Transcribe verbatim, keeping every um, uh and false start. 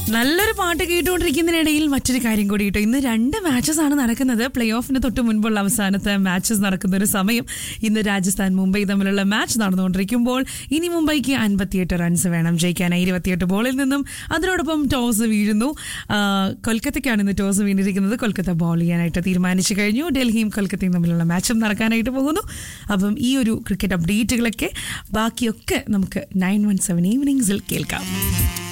നല്ലൊരു പാട്ട് കേട്ടുകൊണ്ടിരിക്കുന്നതിനിടയിൽ മറ്റൊരു കാര്യം കൂടി കേട്ടോ. ഇന്ന് രണ്ട് മാച്ചസ് ആണ് നടക്കുന്നത്. പ്ലേ ഓഫിന് തൊട്ട് മുൻപുള്ള അവസാനത്തെ മാച്ചസ് നടക്കുന്ന ഒരു സമയം. ഇന്ന് രാജസ്ഥാൻ മുംബൈ തമ്മിലുള്ള മാച്ച് നടന്നുകൊണ്ടിരിക്കുമ്പോൾ ഇനി മുംബൈക്ക് അൻപത്തിയെട്ട് റൺസ് വേണം ജയിക്കാനായി ഇരുപത്തിയെട്ട് ബോളിൽ നിന്നും. അതിനോടൊപ്പം ടോസ് വീഴുന്നു. കൊൽക്കത്തയ്ക്കാണ് ഇന്ന് ടോസ് വീണിരിക്കുന്നത്. കൊൽക്കത്ത ബോൾ ചെയ്യാനായിട്ട് തീരുമാനിച്ചു കഴിഞ്ഞു. ഡൽഹിയും കൊൽക്കത്തയും തമ്മിലുള്ള മാച്ചും നടക്കാനായിട്ട് പോകുന്നു. അപ്പം ഈ ഒരു ക്രിക്കറ്റ് അപ്ഡേറ്റുകളൊക്കെ ബാക്കിയൊക്കെ നമുക്ക് നയൻ വൺ സെവൻ ഈവനിങ്സിൽ കേൾക്കാം.